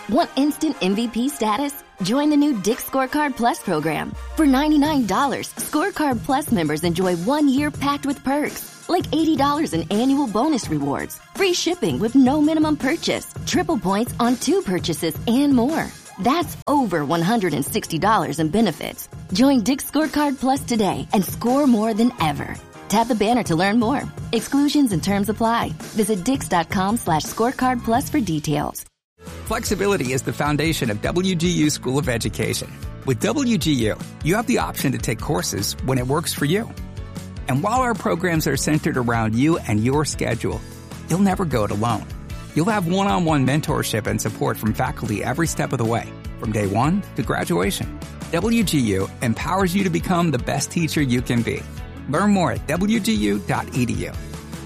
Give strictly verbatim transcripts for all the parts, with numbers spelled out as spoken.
Want instant M V P status? Join the new Dick's Scorecard Plus program. For ninety-nine dollars, Scorecard Plus members enjoy one year packed with perks, like eighty dollars in annual bonus rewards, free shipping with no minimum purchase, triple points on two purchases, and more. That's over one hundred sixty dollars in benefits. Join Dick's Scorecard Plus today and score more than ever. Tap the banner to learn more. Exclusions and terms apply. Visit dix.com slash scorecard plus for details. Flexibility is the foundation of W G U School of Education. With W G U, you have the option to take courses when it works for you. And while our programs are centered around you and your schedule, you'll never go it alone. You'll have one-on-one mentorship and support from faculty every step of the way, from day one to graduation. W G U empowers you to become the best teacher you can be. Learn more at w g u dot e d u.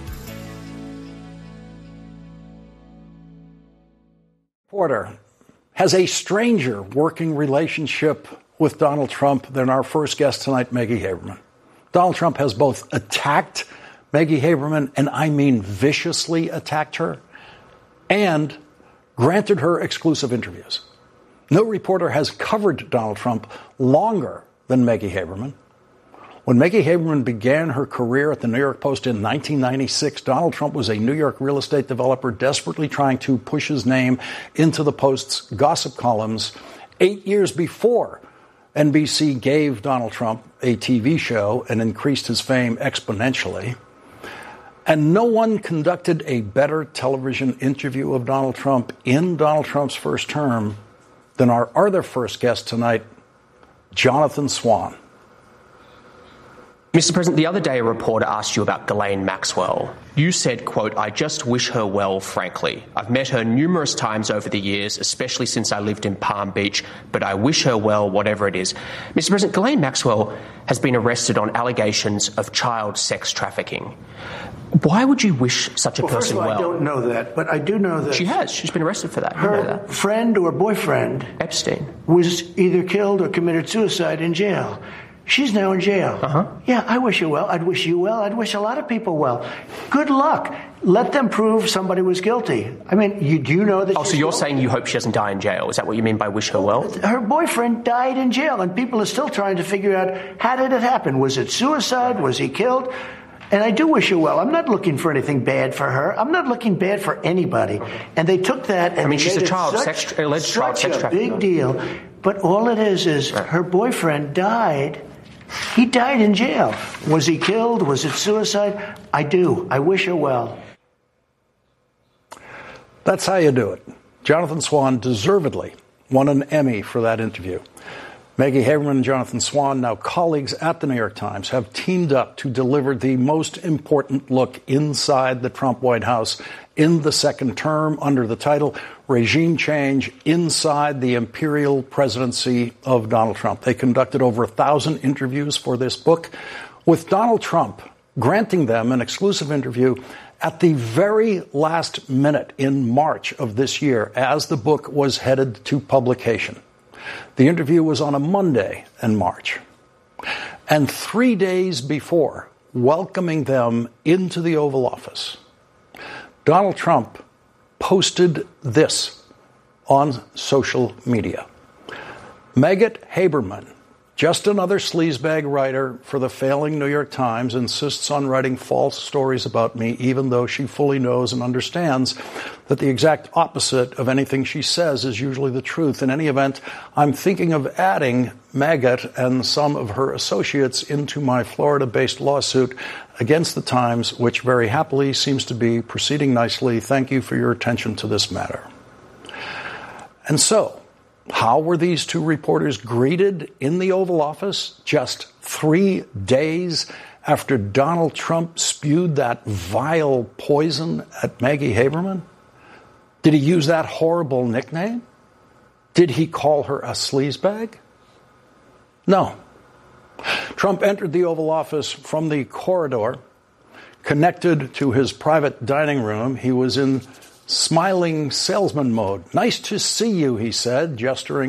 Porter has a stranger working relationship with Donald Trump than our first guest tonight, Maggie Haberman. Donald Trump has both attacked Maggie Haberman, and I mean viciously attacked her, and granted her exclusive interviews. No reporter has covered Donald Trump longer than Maggie Haberman. When Maggie Haberman began her career at the New York Post in nineteen ninety-six, Donald Trump was a New York real estate developer desperately trying to push his name into the Post's gossip columns eight years before N B C gave Donald Trump a T V show and increased his fame exponentially. And no one conducted a better television interview of Donald Trump in Donald Trump's first term than our other first guest tonight, Jonathan Swan. Mister President, the other day a reporter asked you about Ghislaine Maxwell. You said, quote, "I just wish her well, frankly. I've met her numerous times over the years, especially since I lived in Palm Beach, but I wish her well, whatever it is." Mister President, Ghislaine Maxwell has been arrested on allegations of child sex trafficking. Why would you wish such a well, person first of all, well? I don't know that, but I do know that she has. She's been arrested for that. Her you know that. friend or boyfriend, Epstein, was either killed or committed suicide in jail. She's now in jail. Uh-huh. Yeah, I wish you well. I'd wish you well. I'd wish a lot of people well. Good luck. Let them prove somebody was guilty. I mean, you do know that. Oh, so you're guilty? Saying you hope she doesn't die in jail? Is that what you mean by wish her well? Her boyfriend died in jail, and people are still trying to figure out, how did it happen? Was it suicide? Was he killed? And I do wish her well. I'm not looking for anything bad for her. I'm not looking bad for anybody. And they took that and I mean, she's a child such, sex, alleged child sex such a trafficking. big deal. But all it is is right. Her boyfriend died. He died in jail. Was he killed? Was it suicide? I do. I wish her well. That's how you do it. Jonathan Swan deservedly won an Emmy for that interview. Maggie Haberman and Jonathan Swan, now colleagues at the New York Times, have teamed up to deliver the most important look inside the Trump White House in the second term under the title Regime Change Inside the Imperial Presidency of Donald Trump. They conducted over a thousand interviews for this book, with Donald Trump granting them an exclusive interview at the very last minute in March of this year as the book was headed to publication. The interview was on a Monday in March. And three days before welcoming them into the Oval Office, Donald Trump posted this on social media. Maggot Haberman, just another sleazebag writer for the failing New York Times, insists on writing false stories about me, even though she fully knows and understands that the exact opposite of anything she says is usually the truth. In any event, I'm thinking of adding Maggot and some of her associates into my Florida-based lawsuit against the Times, which very happily seems to be proceeding nicely. Thank you for your attention to this matter. And so, how were these two reporters greeted in the Oval Office just three days after Donald Trump spewed that vile poison at Maggie Haberman? Did he use that horrible nickname? Did he call her a sleazebag? No. Trump entered the Oval Office from the corridor, connected to his private dining room. He was in smiling salesman mode. "Nice to see you," he said, gesturing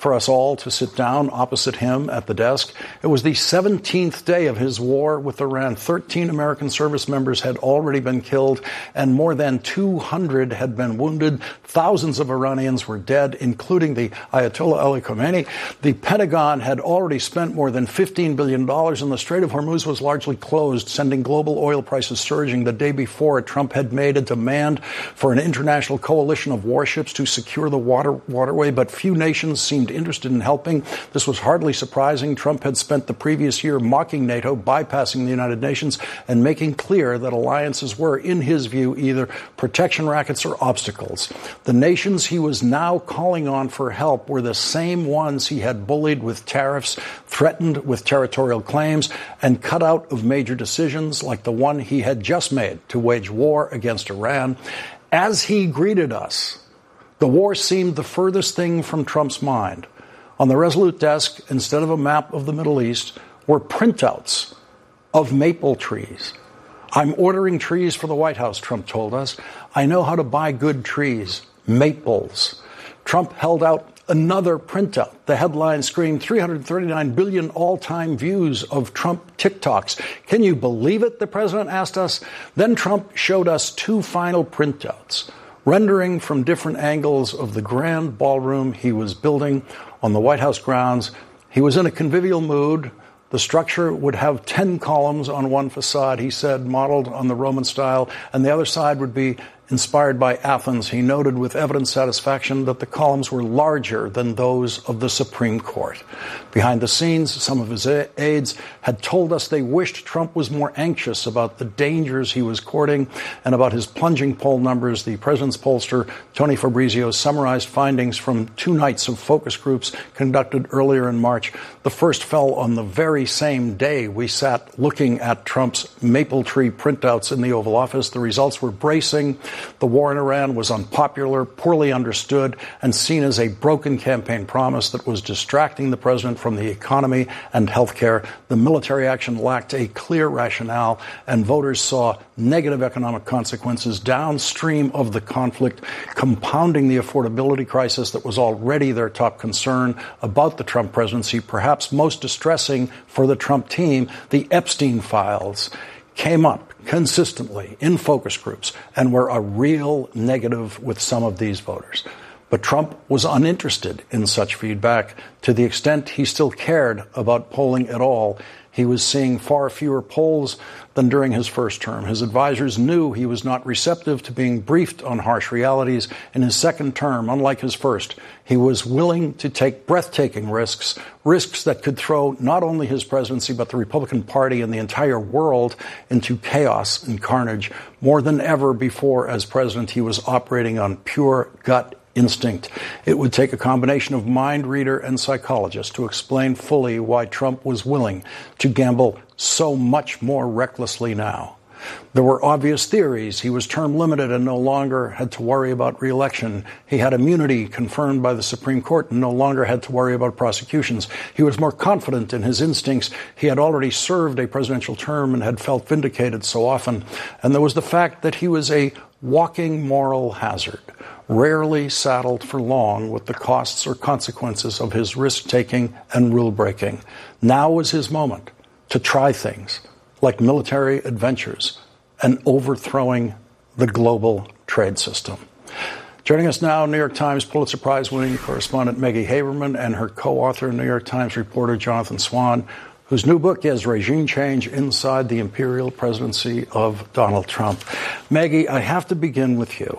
for us all to sit down opposite him at the desk. It was the seventeenth day of his war with Iran. thirteen American service members had already been killed, and more than two hundred had been wounded. Thousands of Iranians were dead, including the Ayatollah Ali Khamenei. The Pentagon had already spent more than fifteen billion dollars, and the Strait of Hormuz was largely closed, sending global oil prices surging. The day before, Trump had made a demand for an international coalition of warships to secure the water waterway, but few nations seemed interested in helping. This was hardly surprising. Trump had spent the previous year mocking NATO, bypassing the United Nations, and making clear that alliances were, in his view, either protection rackets or obstacles. The nations he was now calling on for help were the same ones he had bullied with tariffs, threatened with territorial claims, and cut out of major decisions like the one he had just made to wage war against Iran. As he greeted us, the war seemed the furthest thing from Trump's mind. On the Resolute desk, instead of a map of the Middle East, were printouts of maple trees. I'm ordering trees for the White House, Trump told us. I know how to buy good trees, maples. Trump held out another printout. The headline screamed three hundred thirty-nine billion all-time views of Trump TikToks. Can you believe it? The president asked us. Then Trump showed us two final printouts, rendering from different angles of the grand ballroom he was building on the White House grounds. He was in a convivial mood. The structure would have ten columns on one facade, he said, modeled on the Roman style, and the other side would be inspired by Athens. He noted with evident satisfaction that the columns were larger than those of the Supreme Court. Behind the scenes, some of his aides had told us they wished Trump was more anxious about the dangers he was courting and about his plunging poll numbers. The president's pollster, Tony Fabrizio, summarized findings from two nights of focus groups conducted earlier in March. The first fell on the very same day we sat looking at Trump's maple tree printouts in the Oval Office. The results were bracing. The war in Iran was unpopular, poorly understood, and seen as a broken campaign promise that was distracting the president from the economy and health care. The military action lacked a clear rationale, and voters saw negative economic consequences downstream of the conflict, compounding the affordability crisis that was already their top concern about the Trump presidency. Perhaps most distressing for the Trump team, the Epstein files came up consistently in focus groups and were a real negative with some of these voters. But Trump was uninterested in such feedback. To the extent he still cared about polling at all, he was seeing far fewer polls than during his first term. His advisors knew he was not receptive to being briefed on harsh realities. In his second term, unlike his first, he was willing to take breathtaking risks, risks that could throw not only his presidency but the Republican Party and the entire world into chaos and carnage. More than ever before as president, he was operating on pure gut instinct. It would take a combination of mind reader and psychologist to explain fully why Trump was willing to gamble so much more recklessly now. There were obvious theories. He was term limited and no longer had to worry about re-election. He had immunity confirmed by the Supreme Court and no longer had to worry about prosecutions. He was more confident in his instincts. He had already served a presidential term and had felt vindicated so often. And there was the fact that he was a walking moral hazard, rarely saddled for long with the costs or consequences of his risk-taking and rule-breaking. Now was his moment to try things like military adventures and overthrowing the global trade system. Joining us now, New York Times Pulitzer Prize-winning correspondent Maggie Haberman and her co-author, New York Times reporter Jonathan Swan, whose new book is Regime Change Inside the Imperial Presidency of Donald Trump. Maggie, I have to begin with you.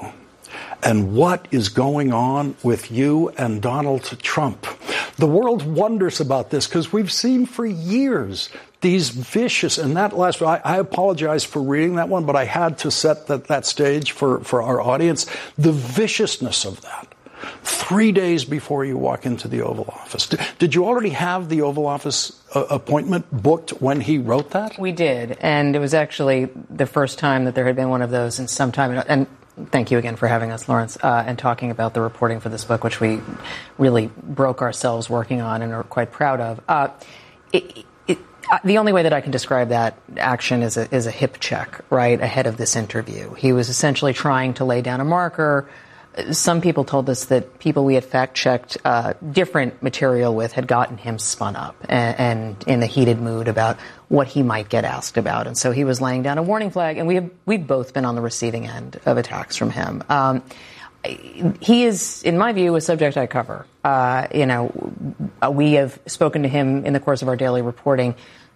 And what is going on with you and Donald Trump? The world wonders about this because we've seen for years these vicious, and that last, I, I apologize for reading that one, but I had to set that, that stage for, for our audience. The viciousness of that. Three days before you walk into the Oval Office. Did, did you already have the Oval Office uh, appointment booked when he wrote that? We did, and it was actually the first time that there had been one of those in some time. And thank you again for having us, Lawrence, uh, and talking about the reporting for this book, which we really broke ourselves working on and are quite proud of. Uh, it, it, uh, the only way that I can describe that action is a, is a hip check, right, ahead of this interview. He was essentially trying to lay down a marker some people told us that people we had fact-checked uh, different material with had gotten him spun up and, and in a heated mood about what he might get asked about. And so he was laying down a warning flag, and we have, we've both been on the receiving end of attacks from him. Um, he is, in my view, a subject I cover. Uh, you know, we have spoken to him in the course of our daily reporting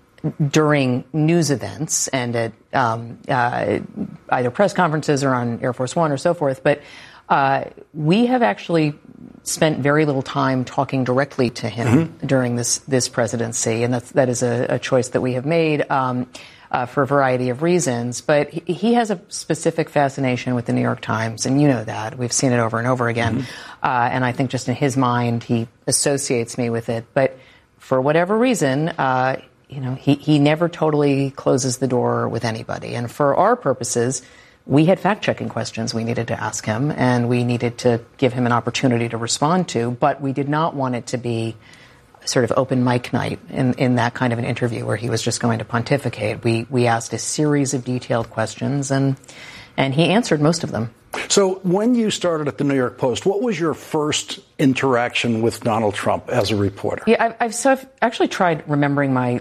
during news events and at um, uh, either press conferences or on Air Force One or so forth. But uh, we have actually spent very little time talking directly to him mm-hmm. during this this presidency, and that's, that is a, a choice that we have made um, uh, for a variety of reasons. But he, he has a specific fascination with the New York Times, and you know that. We've seen it over and over again. Mm-hmm. Uh, and I think just in his mind, he associates me with it. But for whatever reason, uh, you know, he, he never totally closes the door with anybody. And for our purposes, we had fact-checking questions we needed to ask him, and we needed to give him an opportunity to respond to, but we did not want it to be sort of open mic night in, in that kind of an interview where he was just going to pontificate. We we asked a series of detailed questions, and and he answered most of them. So when you started at the New York Post, what was your first interaction with Donald Trump as a reporter? Yeah, I've, I've, so I've actually tried remembering my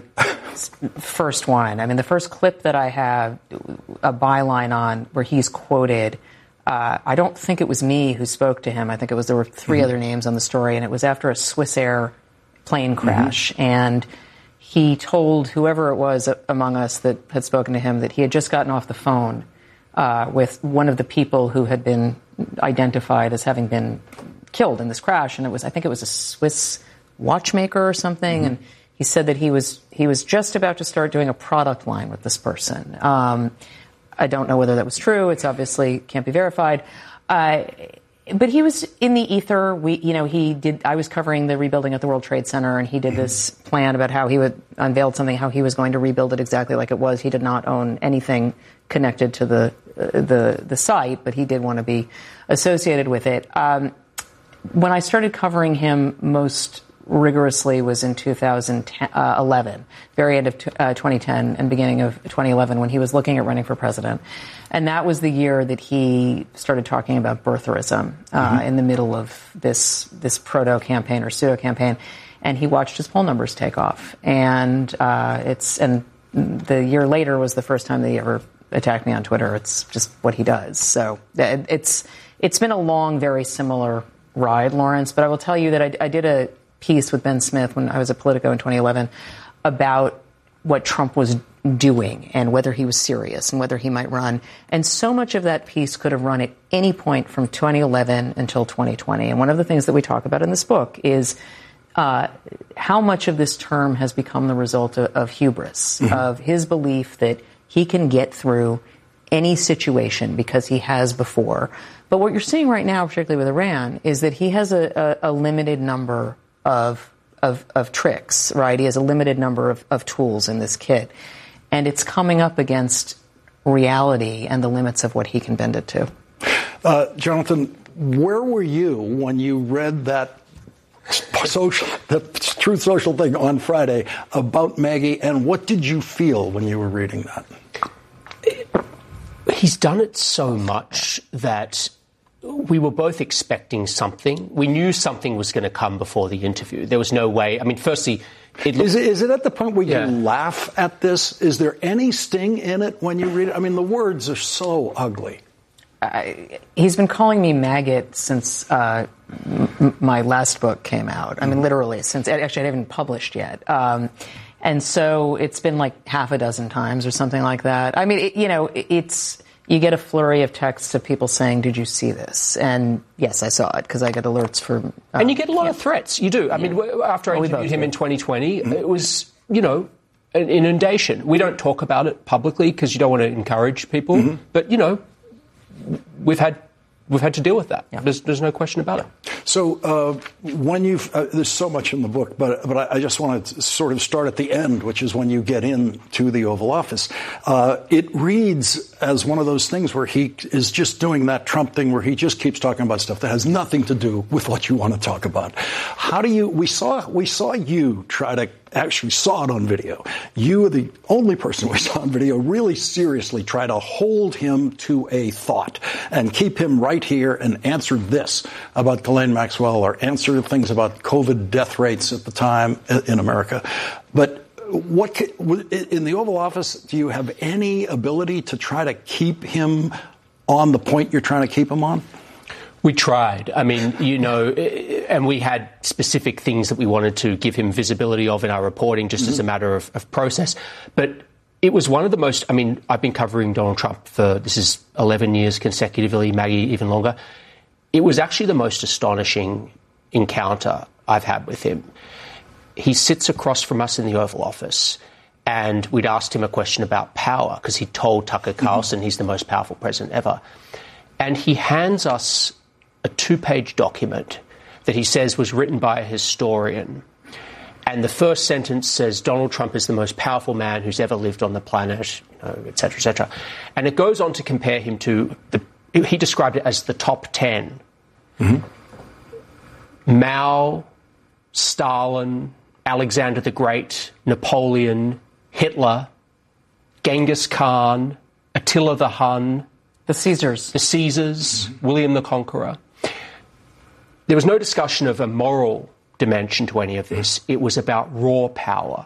first one. I mean, the first clip that I have a byline on where he's quoted, uh, I don't think it was me who spoke to him. I think it was there were three mm-hmm. other names on the story, and it was after a Swissair plane crash. Mm-hmm. And he told whoever it was among us that had spoken to him that he had just gotten off the phone Uh, with one of the people who had been identified as having been killed in this crash, and it was I think it was a Swiss watchmaker or something, mm-hmm. and he said that he was he was just about to start doing a product line with this person. Um, I don't know whether that was true. It's obviously can't be verified. Uh, but he was in the ether. We, you know, he did. I was covering the rebuilding at the World Trade Center, and he did this plan about how he would unveiled something, how he was going to rebuild it exactly like it was. He did not own anything connected to the uh, the the site, but he did want to be associated with it. Um, when I started covering him most rigorously was in two thousand eleven, very end of t- uh, twenty ten and beginning of twenty eleven, when he was looking at running for president. And that was the year that he started talking about birtherism uh, mm-hmm. in the middle of this this proto-campaign or pseudo-campaign. And he watched his poll numbers take off. And uh, it's and the year later was the first time that he ever attacked me on Twitter. It's just what he does. So it's it's been a long, very similar ride, Lawrence. But I will tell you that I, I did a piece with Ben Smith when I was at Politico in twenty eleven about what Trump was doing and whether he was serious and whether he might run. And so much of that piece could have run at any point from twenty eleven until twenty twenty. And one of the things that we talk about in this book is uh, how much of this term has become the result of, of hubris, mm-hmm. of his belief that he can get through any situation because he has before. But what you're seeing right now, particularly with Iran, is that he has a, a, a limited number of Of, of tricks, right? He has a limited number of, of tools in this kit. And it's coming up against reality and the limits of what he can bend it to. Uh, Jonathan, where were you when you read that social, that Truth Social thing on Friday about Maggie, and what did you feel when you were reading that? He's done it so much that we were both expecting something. We knew something was going to come before the interview. There was no way. I mean, firstly, it is, it, is it at the point where yeah. you laugh at this? Is there any sting in it when you read it? I mean, the words are so ugly. I, he's been calling me maggot since uh, m- my last book came out. I mean, literally, since actually I haven't published yet. Um, and so it's been like half a dozen times or something like that. I mean, it, you know, it, it's... You get a flurry of texts of people saying, did you see this? And yes, I saw it because I get alerts for... Um, and you get a lot yeah. of threats. You do. I yeah. mean, after I oh, interviewed him do. in twenty twenty, mm-hmm. it was, you know, an inundation. We don't talk about it publicly because you don't want to encourage people. Mm-hmm. But, you know, we've had... We've had to deal with that. Yeah. There's, there's no question about it. So uh, when you've uh, there's so much in the book, but but I, I just want to sort of start at the end, which is when you get into the Oval Office. Uh, it reads as one of those things where he is just doing that Trump thing, where he just keeps talking about stuff that has nothing to do with what you want to talk about. How do you? We saw we saw you try to actually saw it on video. You are the only person we saw on video really seriously try to hold him to a thought and keep him right here and answer this about Ghislaine Maxwell or answer things about COVID death rates at the time in America. But what in the Oval Office, do you have any ability to try to keep him on the point you're trying to keep him on? We tried. I mean, you know, and we had specific things that we wanted to give him visibility of in our reporting just mm-hmm. as a matter of, of process. But it was one of the most, I mean, I've been covering Donald Trump for, this is eleven years consecutively, Maggie, even longer. It was actually the most astonishing encounter I've had with him. He sits across from us in the Oval Office, and we'd asked him a question about power because he told Tucker Carlson mm-hmm. he's the most powerful president ever. And he hands us a two-page document that he says was written by a historian. And the first sentence says, Donald Trump is the most powerful man who's ever lived on the planet, you know, et cetera, et cetera. And it goes on to compare him to, the, he described it as the top ten. Mm-hmm. Mao, Stalin, Alexander the Great, Napoleon, Hitler, Genghis Khan, Attila the Hun, the Caesars, the Caesars, mm-hmm. William the Conqueror. There was no discussion of a moral dimension to any of this. It was about raw power.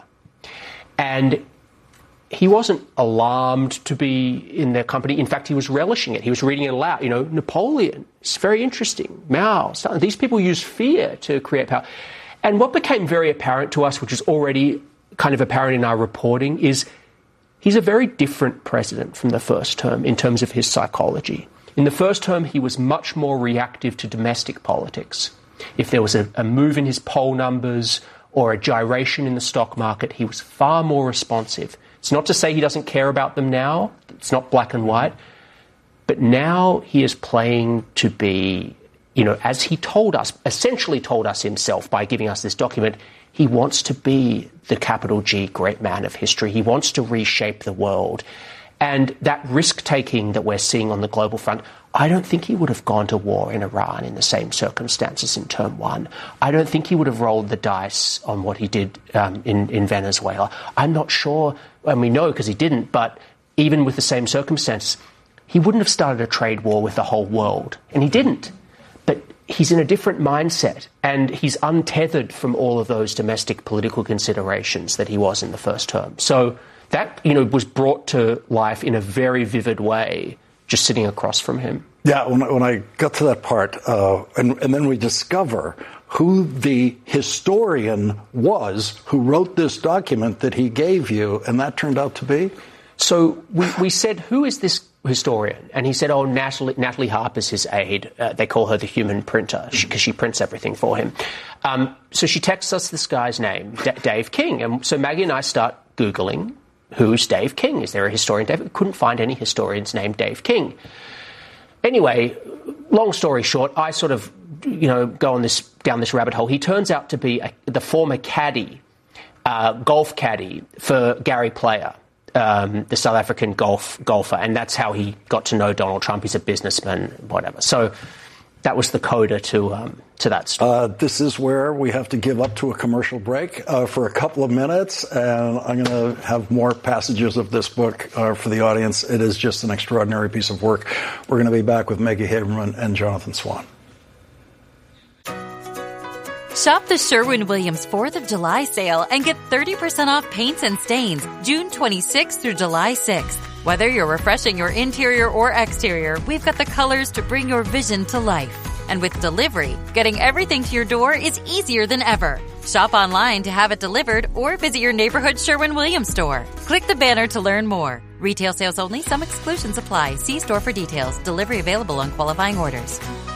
And he wasn't alarmed to be in their company. In fact, he was relishing it. He was reading it aloud. You know, Napoleon, it's very interesting. Mao, Stalin, these people used fear to create power. And what became very apparent to us, which is already kind of apparent in our reporting, is he's a very different president from the first term in terms of his psychology. In the first term, he was much more reactive to domestic politics. If there was a, a move in his poll numbers or a gyration in the stock market, he was far more responsive. It's not to say he doesn't care about them now. It's not black and white. But now he is playing to be, you know, as he told us, essentially told us himself by giving us this document, he wants to be the capital G great man of history. He wants to reshape the world. And that risk-taking that we're seeing on the global front, I don't think he would have gone to war in Iran in the same circumstances in term one. I don't think he would have rolled the dice on what he did um, in, in Venezuela. I'm not sure, and we know because he didn't, but even with the same circumstances, he wouldn't have started a trade war with the whole world. And he didn't. But he's in a different mindset, and he's untethered from all of those domestic political considerations that he was in the first term. So that, you know, was brought to life in a very vivid way, just sitting across from him. Yeah, when, when I got to that part, uh, and, and then we discover who the historian was who wrote this document that he gave you, and that turned out to be? So we, we said, who is this historian? And he said, oh, Natalie, Natalie Harper's his aide. Uh, they call her the human printer because she, she prints everything for him. Um, so she texts us this guy's name, D- Dave King. And so Maggie and I start Googling, who's Dave King? Is there a historian? Dave? We couldn't find any historians named Dave King. Anyway, long story short, I sort of, you know, go on this down this rabbit hole. He turns out to be a, the former caddy, uh, golf caddy for Gary Player, um, the South African golf golfer, and that's how he got to know Donald Trump. He's a businessman, whatever. So that was the coda to um, to that story. Uh, this is where we have to give up to a commercial break uh, for a couple of minutes, and I'm going to have more passages of this book uh, for the audience. It is just an extraordinary piece of work. We're going to be back with Maggie Haberman and Jonathan Swan. Shop the Sherwin-Williams fourth of July sale and get thirty percent off paints and stains June twenty-sixth through July sixth. Whether you're refreshing your interior or exterior, we've got the colors to bring your vision to life. And with delivery, getting everything to your door is easier than ever. Shop online to have it delivered or visit your neighborhood Sherwin-Williams store. Click the banner to learn more. Retail sales only. Some exclusions apply. See store for details. Delivery available on qualifying orders.